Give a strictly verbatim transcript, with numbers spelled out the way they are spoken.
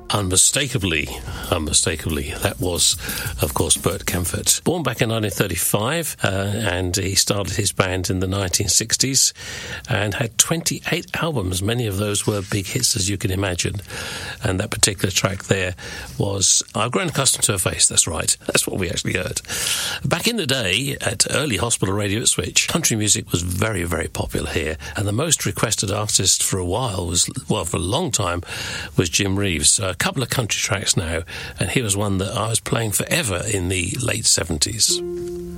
Unmistakably, unmistakably, that was, of course, Bert Kaempfert. Born back in nineteen thirty-five, uh, and he started his band in the nineteen sixties and had twenty-eight albums. Many of those were big hits, as you can imagine. And that particular track there was I've Grown Accustomed to Her Face. That's right. That's what we actually heard. Back in the day, at early hospital radio at Switch, country music was very, very popular here. And the most requested artist for a while was, well, for a long time, was Jim Reeves. So a couple of country tracks now, and here was one that I was playing forever in the late seventies.